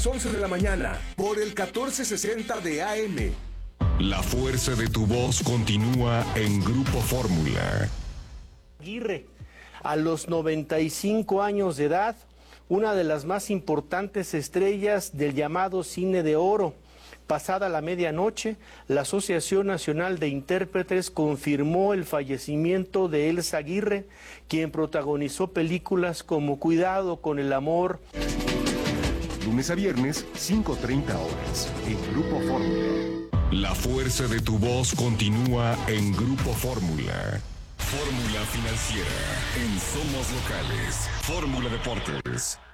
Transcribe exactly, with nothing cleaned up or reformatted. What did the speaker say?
once de la mañana por el catorce sesenta de A M. La fuerza de tu voz continúa en Grupo Fórmula. Aguirre, a los noventa y cinco años de edad, una de las más importantes estrellas del llamado cine de oro. Pasada la medianoche, la Asociación Nacional de Intérpretes confirmó el fallecimiento de Elsa Aguirre, quien protagonizó películas como Cuidado con el amor. Lunes a viernes, cinco treinta horas, en Grupo Fórmula. La fuerza de tu voz continúa en Grupo Fórmula. Fórmula Financiera, en Somos Locales. Fórmula Deportes.